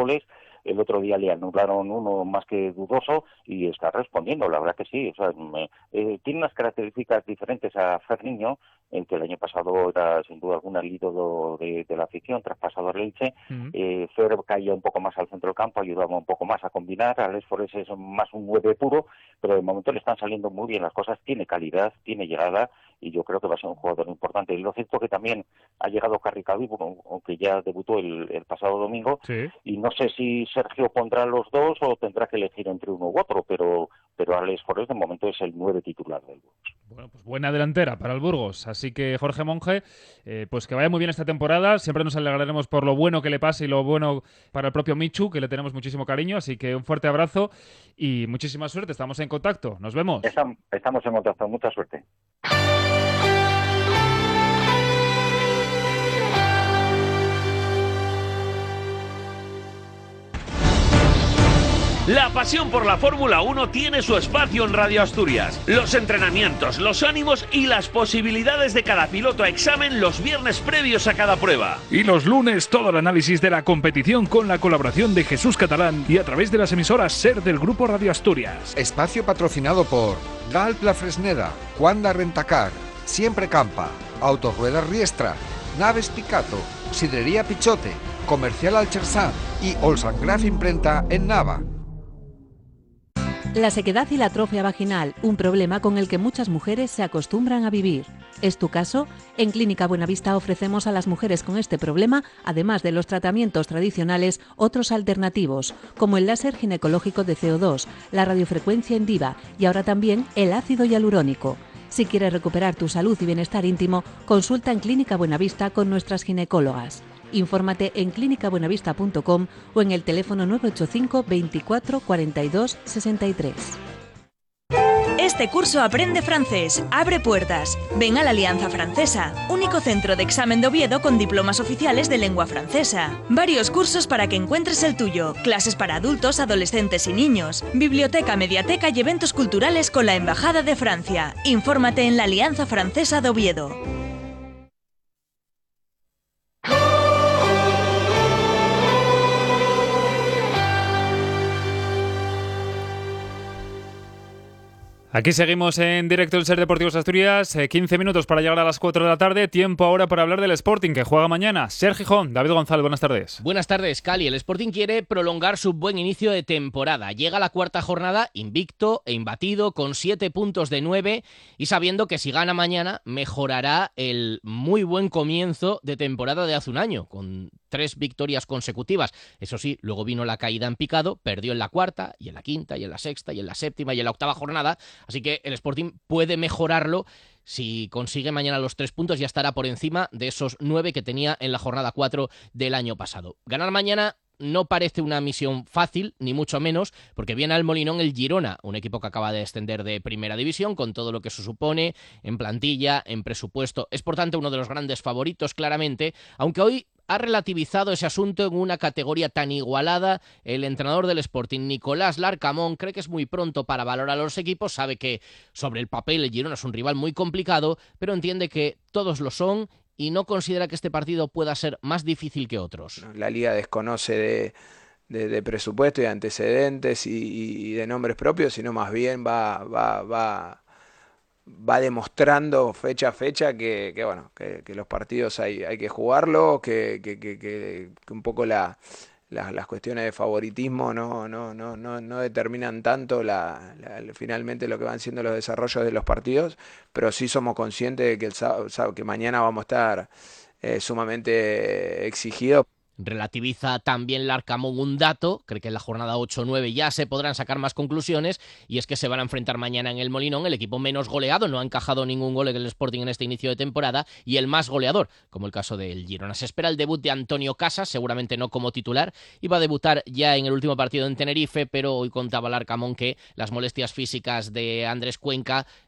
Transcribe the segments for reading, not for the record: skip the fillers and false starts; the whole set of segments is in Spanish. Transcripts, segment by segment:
goles. El otro día le anularon uno más que dudoso y está respondiendo, la verdad que sí. O sea, tiene unas características diferentes a Ferniño, el que el año pasado era sin duda alguna el ídolo de la afición, traspasado al Elche. Fer caía un poco más al centro del campo, ayudaba un poco más a combinar. Alex Forés es más un 9 puro, pero de momento le están saliendo muy bien las cosas. Tiene calidad, tiene llegada y yo creo que va a ser un jugador importante. Y lo cierto que también ha llegado Carricabí, aunque ya debutó el pasado domingo, sí. Y no sé si Sergio pondrá los dos o tendrá que elegir entre uno u otro, pero Alex Forés de momento es el 9 titular del Burgos. Bueno, pues buena delantera para el Burgos. Así que Jorge Monge, pues que vaya muy bien esta temporada. Siempre nos alegraremos por lo bueno que le pase y lo bueno para el propio Michu, que le tenemos muchísimo cariño. Así que un fuerte abrazo y muchísima suerte. Estamos en contacto. Nos vemos. Estamos en contacto. Mucha suerte. La pasión por la Fórmula 1 tiene su espacio en Radio Asturias. Los entrenamientos, los ánimos y las posibilidades de cada piloto a examen los viernes previos a cada prueba. Y los lunes todo el análisis de la competición con la colaboración de Jesús Catalán y a través de las emisoras SER del Grupo Radio Asturias. Espacio patrocinado por Galp La Fresneda, Juanda Rentacar, Siempre Campa, Autorruedas Riestra, Naves Picato, Sidrería Pichote, Comercial Alchersán y Olsangraf Imprenta en Nava. La sequedad y la atrofia vaginal, un problema con el que muchas mujeres se acostumbran a vivir. ¿Es tu caso? En Clínica Buenavista ofrecemos a las mujeres con este problema, además de los tratamientos tradicionales, otros alternativos, como el láser ginecológico de CO2, la radiofrecuencia Endiva y ahora también el ácido hialurónico. Si quieres recuperar tu salud y bienestar íntimo, consulta en Clínica Buenavista con nuestras ginecólogas. Infórmate en clinicabuenavista.com o en el teléfono 985 24 42 63. Este curso aprende francés, abre puertas. Ven a la Alianza Francesa, único centro de examen de Oviedo con diplomas oficiales de lengua francesa. Varios cursos para que encuentres el tuyo, clases para adultos, adolescentes y niños, biblioteca, mediateca y eventos culturales con la Embajada de Francia. Infórmate en la Alianza Francesa de Oviedo. Aquí seguimos en directo el SER Deportivos Asturias, 15 minutos para llegar a las 4 de la tarde, tiempo ahora para hablar del Sporting que juega mañana. SER Gijón, David González, buenas tardes. Buenas tardes, Cali. El Sporting quiere prolongar su buen inicio de temporada. Llega a la cuarta jornada invicto e imbatido con 7 puntos de 9 y sabiendo que si gana mañana mejorará el muy buen comienzo de temporada de hace un año, con 3 victorias consecutivas. Eso sí, luego vino la caída en picado, perdió en la cuarta y en la quinta y en la sexta y en la séptima y en la octava jornada. Así que el Sporting puede mejorarlo. Si consigue mañana los 3 puntos, ya estará por encima de esos 9 que tenía en la jornada 4 del año pasado. Ganar mañana no parece una misión fácil, ni mucho menos, porque viene al Molinón el Girona, un equipo que acaba de descender de Primera División, con todo lo que eso supone, en plantilla, en presupuesto. Es, por tanto, uno de los grandes favoritos, claramente, aunque hoy ha relativizado ese asunto en una categoría tan igualada. El entrenador del Sporting, Nicolás Larcamón, cree que es muy pronto para valorar a los equipos, sabe que sobre el papel el Girona es un rival muy complicado, pero entiende que todos lo son y no considera que este partido pueda ser más difícil que otros. La Liga desconoce de presupuesto y antecedentes y de nombres propios, sino más bien va demostrando fecha a fecha que los partidos hay que jugarlo, que un poco las cuestiones de favoritismo no determinan tanto finalmente lo que van siendo los desarrollos de los partidos, pero sí somos conscientes de que que mañana vamos a estar sumamente exigidos. Relativiza también Larcamón un dato, cree que en la jornada 8-9 ya se podrán sacar más conclusiones, y es que se van a enfrentar mañana en el Molinón el equipo menos goleado, no ha encajado ningún gol en el Sporting en este inicio de temporada, y el más goleador, como el caso del Girona. Se espera el debut de Antonio Casas, seguramente no como titular, iba a debutar ya en el último partido en Tenerife, pero hoy contaba Larcamón que las molestias físicas de Andrés Cuenca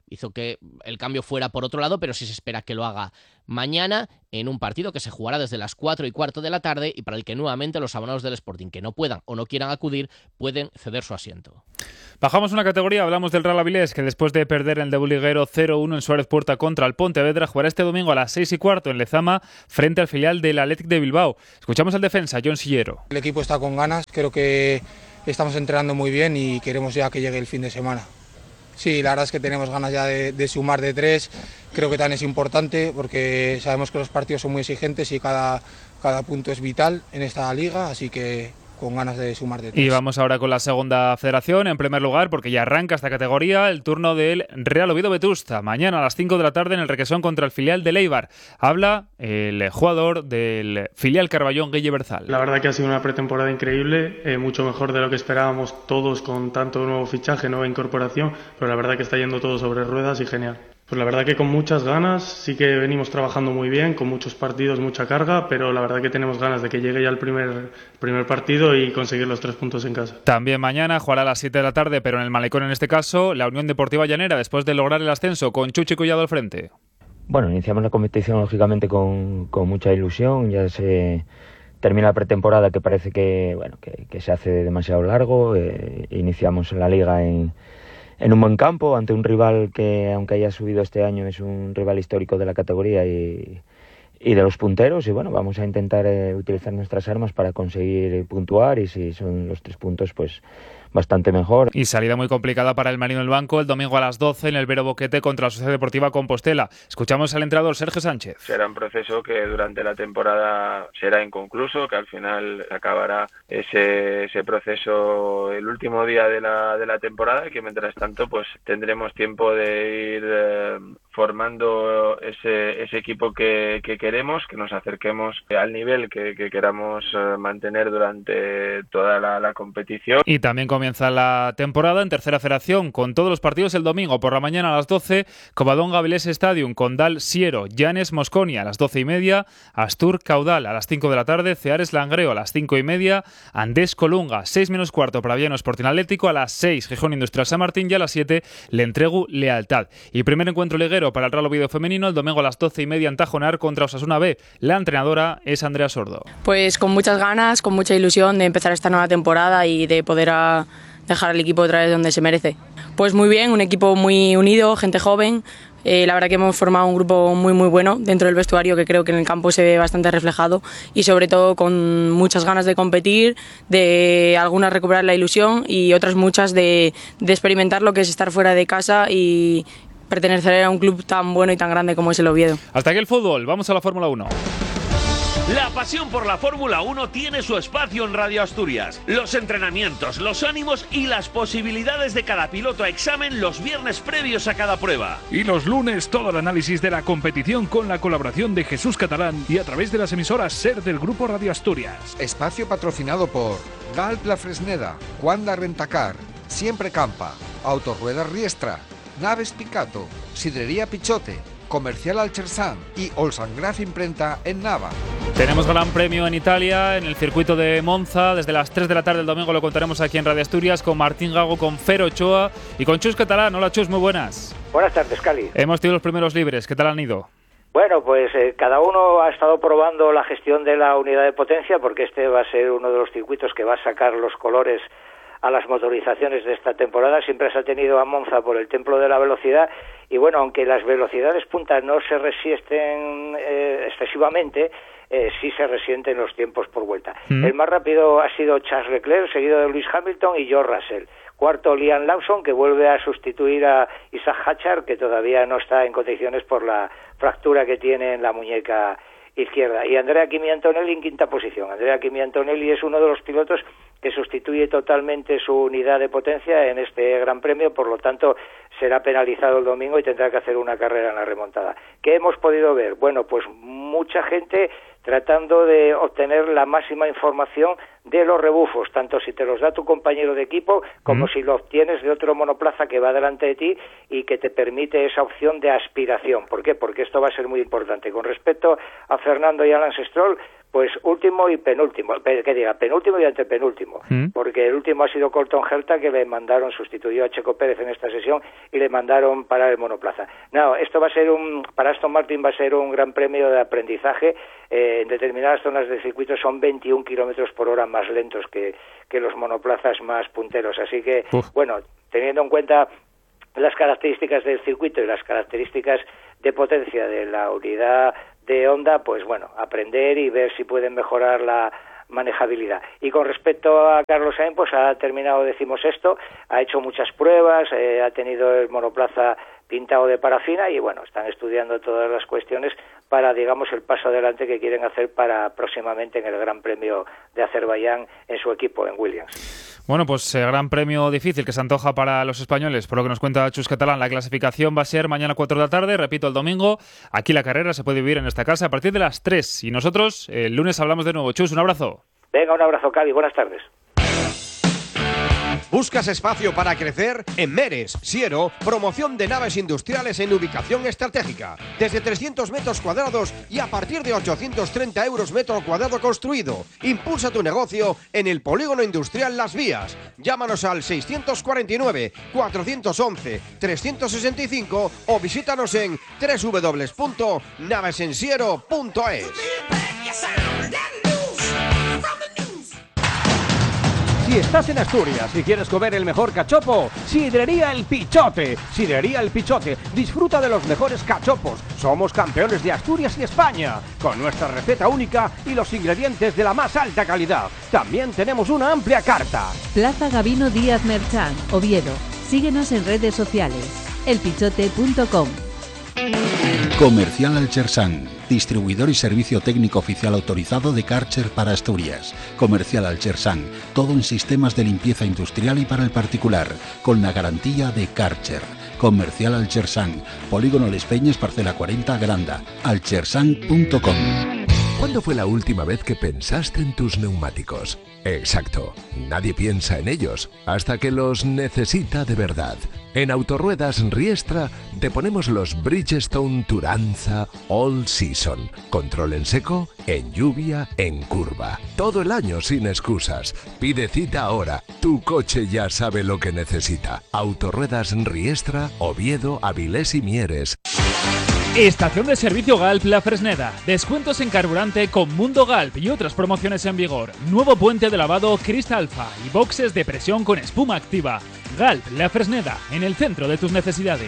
hizo que el cambio fuera por otro lado, pero sí se espera que lo haga mañana en un partido que se jugará desde las 4:15 de la tarde y para el que nuevamente los abonados del Sporting que no puedan o no quieran acudir pueden ceder su asiento. Bajamos una categoría, hablamos del Real Avilés, que después de perder en el debut liguero 0-1 en Suárez Puerta contra el Pontevedra, jugará este domingo a las 6:15 en Lezama frente al filial del Athletic de Bilbao. Escuchamos al defensa, Jon Sillero. El equipo está con ganas, creo que estamos entrenando muy bien y queremos ya que llegue el fin de semana. Sí, la verdad es que tenemos ganas ya de sumar de 3, creo que también es importante porque sabemos que los partidos son muy exigentes y cada punto es vital en esta liga, así que con ganas de sumar de 3. Y vamos ahora con la segunda federación, en primer lugar, porque ya arranca esta categoría, el turno del Real Oviedo Vetusta, mañana a las 5 de la tarde en el Requesón contra el filial del Eibar. Habla el jugador del filial Carballón, Guille Berzal. La verdad que ha sido una pretemporada increíble, mucho mejor de lo que esperábamos todos con tanto nuevo fichaje, nueva incorporación, pero la verdad que está yendo todo sobre ruedas y genial. Pues la verdad que con muchas ganas, sí que venimos trabajando muy bien, con muchos partidos, mucha carga, pero la verdad que tenemos ganas de que llegue ya el primer partido y conseguir los 3 puntos en casa. También mañana jugará a las 7 de la tarde, pero en el Malecón en este caso, la Unión Deportiva Llanera, después de lograr el ascenso con Chuchi Collado al frente. Bueno, iniciamos la competición lógicamente con mucha ilusión, ya se termina la pretemporada que parece que se hace demasiado largo, iniciamos la liga en un buen campo, ante un rival que, aunque haya subido este año, es un rival histórico de la categoría y de los punteros. Y bueno, vamos a intentar utilizar nuestras armas para conseguir puntuar y si son los 3 puntos, pues bastante mejor. Y salida muy complicada para el Marino del Banco el domingo a las 12 en el Vero Boquete contra la Sociedad Deportiva Compostela. Escuchamos al entrenador Sergio Sánchez. Será un proceso que durante la temporada será inconcluso, que al final acabará ese proceso el último día de la temporada y que mientras tanto pues tendremos tiempo de ir formando ese equipo que queremos, que nos acerquemos al nivel que queramos mantener durante toda la competición. Y también comienza la temporada en tercera federación con todos los partidos el domingo por la mañana a las 12, Covadonga Avilés Stadium, Condal Siero, Llanes Mosconia a las 12:30, Astur Caudal a las 5 de la tarde, Ceares Langreo a las 5:30, Andés Colunga 6 menos cuarto para Viano Sporting Atlético, a las 6 Gijón Industrial San Martín y a las 7 Le Entregu Lealtad. Y primer encuentro liguero para el Real Oviedo femenino el domingo a las 12:30 en Tajonar contra Osasuna B. La entrenadora es Andrea Sordo. Pues con muchas ganas, con mucha ilusión de empezar esta nueva temporada y de poder dejar al equipo otra vez donde se merece. Pues muy bien, un equipo muy unido, gente joven. La verdad que hemos formado un grupo muy bueno dentro del vestuario que creo que en el campo se ve bastante reflejado y sobre todo con muchas ganas de competir, de algunas recuperar la ilusión y otras muchas de experimentar lo que es estar fuera de casa y pertenecer a un club tan bueno y tan grande como es el Oviedo. Hasta aquí el fútbol, vamos a la Fórmula 1. La pasión por la Fórmula 1 tiene su espacio en Radio Asturias. Los entrenamientos, los ánimos y las posibilidades de cada piloto a examen los viernes previos a cada prueba. Y los lunes todo el análisis de la competición con la colaboración de Jesús Catalán y a través de las emisoras SER del Grupo Radio Asturias. Espacio patrocinado por Galp La Fresneda, Wanda Rentacar, Siempre Campa, Autorruedas Riestra, Naves Picato, Sidrería Pichote, Comercial Alchersan y Olsangraf Imprenta en Nava. Tenemos gran premio en Italia, en el circuito de Monza. Desde las 3 de la tarde del domingo lo contaremos aquí en Radio Asturias con Martín Gago, con Fer Ochoa y con Chus Catalán. Hola Chus, muy buenas. Buenas tardes, Cali. Hemos tenido los primeros libres, ¿qué tal han ido? Bueno, pues cada uno ha estado probando la gestión de la unidad de potencia porque este va a ser uno de los circuitos que va a sacar los colores a las motorizaciones de esta temporada. Siempre se ha tenido a Monza por el templo de la velocidad y bueno, aunque las velocidades puntas no se resienten excesivamente, sí se resienten los tiempos por vuelta. El más rápido ha sido Charles Leclerc, seguido de Lewis Hamilton y George Russell. Cuarto, Liam Lawson, que vuelve a sustituir a Isaac Hatchard, que todavía no está en condiciones por la fractura que tiene en la muñeca izquierda. Y Andrea Kimi Antonelli en quinta posición. Andrea Kimi Antonelli es uno de los pilotos que sustituye totalmente su unidad de potencia en este Gran Premio, por lo tanto será penalizado el domingo y tendrá que hacer una carrera en la remontada. ¿Qué hemos podido ver? Bueno, pues mucha gente tratando de obtener la máxima información de los rebufos, tanto si te los da tu compañero de equipo como si lo obtienes de otro monoplaza que va delante de ti y que te permite esa opción de aspiración. ¿Por qué? Porque esto va a ser muy importante. Con respecto a Fernando y a Lance Stroll, pues último y penúltimo, penúltimo y antepenúltimo, porque el último ha sido Colton Herta, que le mandaron, sustituyó a Checo Pérez en esta sesión y le mandaron parar el monoplaza. No, esto va a ser para Aston Martin va a ser un gran premio de aprendizaje. En determinadas zonas del circuito son 21 kilómetros por hora más lentos que los monoplazas más punteros, así que, bueno, teniendo en cuenta las características del circuito y las características de potencia de la unidad de Honda, pues bueno, aprender y ver si pueden mejorar la manejabilidad. Y con respecto a Carlos Sainz, pues ha terminado 16º, ha hecho muchas pruebas, ha tenido el monoplaza pintado de parafina y bueno, están estudiando todas las cuestiones para, digamos, el paso adelante que quieren hacer para próximamente en el Gran Premio de Azerbaiyán en su equipo, en Williams. Bueno, pues gran premio difícil que se antoja para los españoles, por lo que nos cuenta Chus Catalán. La clasificación va a ser mañana 4 de la tarde, repito, el domingo. Aquí la carrera se puede vivir en esta casa a partir de las 3. Y nosotros el lunes hablamos de nuevo. Chus, un abrazo. Venga, un abrazo, Cavi. Buenas tardes. ¿Buscas espacio para crecer? En Meres, Siero, promoción de naves industriales en ubicación estratégica. Desde 300 metros cuadrados y a partir de 830 euros metro cuadrado construido. Impulsa tu negocio en el polígono industrial Las Vías. Llámanos al 649-411-365 o visítanos en www.navesensiero.es. Si estás en Asturias y quieres comer el mejor cachopo, Sidrería El Pichote. Sidrería El Pichote. Disfruta de los mejores cachopos. Somos campeones de Asturias y España, con nuestra receta única y los ingredientes de la más alta calidad. También tenemos una amplia carta. Plaza Gabino Díaz Merchán, Oviedo. Síguenos en redes sociales. elpichote.com. Comercial Alchersan, distribuidor y servicio técnico oficial autorizado de Karcher para Asturias. Comercial Alchersan, todo en sistemas de limpieza industrial y para el particular, con la garantía de Karcher. Comercial Alchersan, Polígono Les Peñes, parcela 40, Granda. alchersan.com. ¿Cuándo fue la última vez que pensaste en tus neumáticos? Exacto, nadie piensa en ellos hasta que los necesita de verdad. En Autorruedas Riestra te ponemos los Bridgestone Turanza All Season. Control en seco, en lluvia, en curva. Todo el año sin excusas. Pide cita ahora. Tu coche ya sabe lo que necesita. Autorruedas Riestra, Oviedo, Avilés y Mieres. Estación de servicio Galp La Fresneda. Descuentos en carburante con Mundo Galp y otras promociones en vigor. Nuevo puente de lavado Cristalfa y boxes de presión con espuma activa. Galp La Fresneda, en el centro de tus necesidades.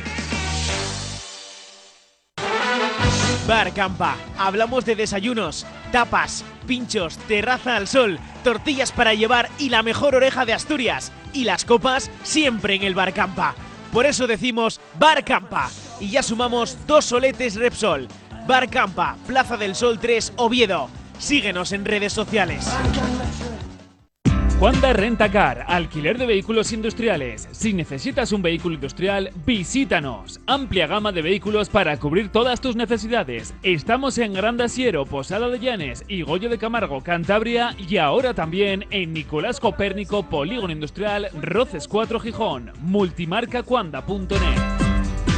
Bar Campa. Hablamos de desayunos, tapas, pinchos, terraza al sol, tortillas para llevar y la mejor oreja de Asturias. Y las copas siempre en el Bar Campa. Por eso decimos Bar Campa. Y ya sumamos 2 soletes Repsol. Bar Campa, Plaza del Sol 3, Oviedo. Síguenos en redes sociales. Juanda Rentacar, alquiler de vehículos industriales. Si necesitas un vehículo industrial, visítanos. Amplia gama de vehículos para cubrir todas tus necesidades. Estamos en Gran Asiero, Posada de Llanes y Goyo de Camargo, Cantabria, y ahora también en Nicolás Copérnico, Polígono Industrial, Roces 4, Gijón. Multimarcacuanda.net.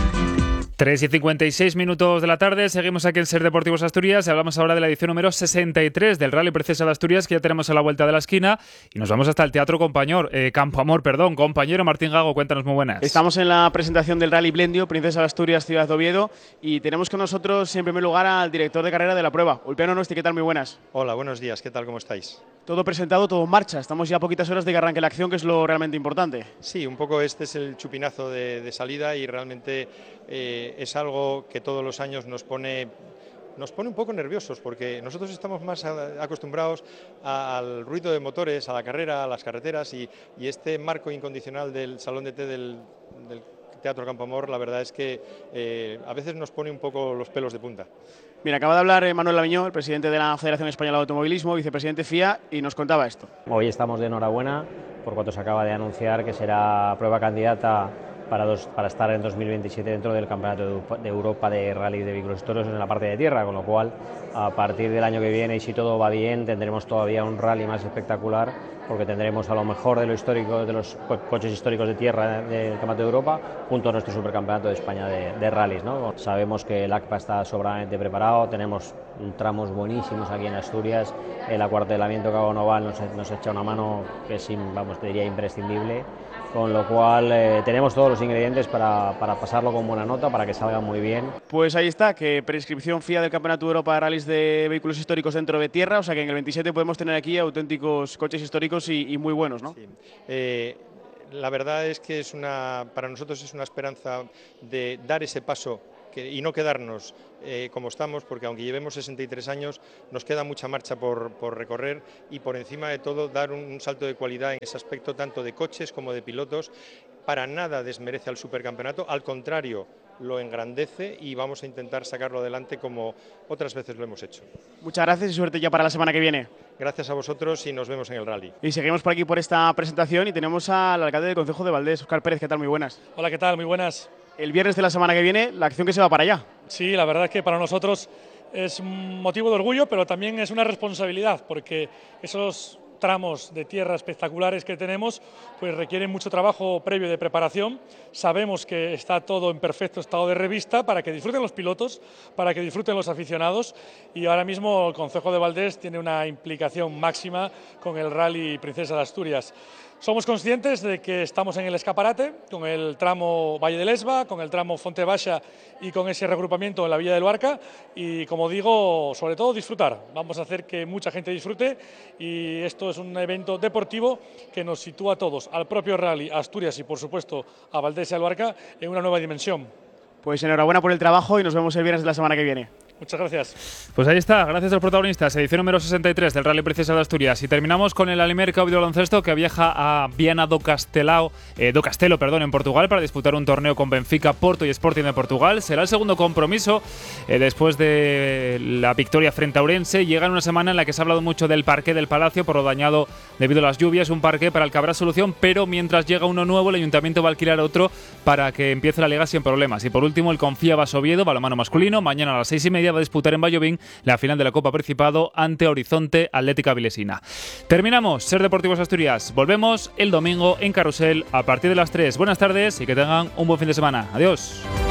3:56 de la tarde, seguimos aquí en Ser Deportivos Asturias y hablamos ahora de la edición número 63 del Rally Princesa de Asturias, que ya tenemos a la vuelta de la esquina y nos vamos hasta el Teatro Campoamor, compañero Martín Gago, cuéntanos, muy buenas. Estamos en la presentación del Rally Blendio, Princesa de Asturias, Ciudad de Oviedo, y tenemos con nosotros en primer lugar al director de carrera de la prueba, Ulpiano Nosti. ¿Qué tal? Muy buenas. Hola, buenos días, ¿qué tal? ¿Cómo estáis? Todo presentado, todo en marcha. Estamos ya a poquitas horas de que arranque la acción, que es lo realmente importante. Sí, un poco este es el chupinazo de salida y realmente es algo que todos los años nos pone un poco nerviosos, porque nosotros estamos más acostumbrados al ruido de motores, a la carrera, a las carreteras, y este marco incondicional del Salón de Té del Teatro Campoamor, la verdad es que a veces nos pone un poco los pelos de punta. Mira, acaba de hablar Manuel Laviñó, el presidente de la Federación Española de Automovilismo, vicepresidente FIA, y nos contaba esto. Hoy estamos de enhorabuena por cuanto se acaba de anunciar que será prueba candidata para estar en 2027 dentro del Campeonato de Europa de Rally de Vehículos Históricos en la parte de tierra, con lo cual a partir del año que viene, y si todo va bien, tendremos todavía un rally más espectacular, porque tendremos a lo mejor de lo histórico, de los coches históricos de tierra del Campeonato de Europa, junto a nuestro Supercampeonato de España de rallies, ¿no? Sabemos que el ACPA está sobradamente preparado, tenemos tramos buenísimos aquí en Asturias, el acuartelamiento Cabo Noval nos echa una mano que es, diría, imprescindible, con lo cual tenemos todos los ingredientes para pasarlo con buena nota, para que salga muy bien. Pues ahí está, que prescripción FIA del Campeonato de Europa de Rallys de Vehículos Históricos dentro de tierra, o sea que en el 27 podemos tener aquí auténticos coches históricos y muy buenos, ¿no? Sí. La verdad es que para nosotros es una esperanza de dar ese paso y no quedarnos como estamos, porque aunque llevemos 63 años, nos queda mucha marcha por recorrer, y por encima de todo dar un salto de cualidad en ese aspecto, tanto de coches como de pilotos. Para nada desmerece al supercampeonato, al contrario, lo engrandece, y vamos a intentar sacarlo adelante como otras veces lo hemos hecho. Muchas gracias y suerte ya para la semana que viene. Gracias a vosotros y nos vemos en el rally. Y seguimos por aquí por esta presentación y tenemos al alcalde del Concejo de Valdés, Óscar Pérez. ¿Qué tal? Muy buenas. Hola, ¿qué tal? Muy buenas. El viernes de la semana que viene, la acción que se va para allá. Sí, la verdad es que para nosotros es un motivo de orgullo, pero también es una responsabilidad, porque esos tramos de tierra espectaculares que tenemos pues requieren mucho trabajo previo de preparación. Sabemos que está todo en perfecto estado de revista para que disfruten los pilotos, para que disfruten los aficionados, y ahora mismo el Concejo de Valdés tiene una implicación máxima con el Rally Princesa de Asturias. Somos conscientes de que estamos en el escaparate, con el tramo Valle de Lesba, con el tramo Fonte Baixa y con ese reagrupamiento en la Villa del Luarca, y como digo, sobre todo disfrutar. Vamos a hacer que mucha gente disfrute, y esto es un evento deportivo que nos sitúa a todos, al propio Rally, a Asturias y por supuesto a Valdés y a Luarca, en una nueva dimensión. Pues enhorabuena por el trabajo y nos vemos el viernes de la semana que viene. Muchas gracias. Pues ahí está, gracias a los protagonistas, edición número 63 del Rally Princesa de Asturias. Y terminamos con el Alimer Cup de baloncesto, que viaja a Viana do Castelo, en Portugal, para disputar un torneo con Benfica, Porto y Sporting de Portugal. Será el segundo compromiso después de la victoria frente a Ourense. Llega en una semana en la que se ha hablado mucho del parqué del Palacio por lo dañado debido a las lluvias, un parqué para el que habrá solución, pero mientras llega uno nuevo, el Ayuntamiento va a alquilar otro para que empiece la liga sin problemas. Y por último, el Confía Basoviedo, balonmano masculino, mañana a las 6:30 va a disputar en Vallovín la final de la Copa Principado ante Horizonte Atlética Vilesina. Terminamos Ser Deportivos Asturias. Volvemos el domingo en Carrusel a partir de las 3. Buenas tardes y que tengan un buen fin de semana. Adiós.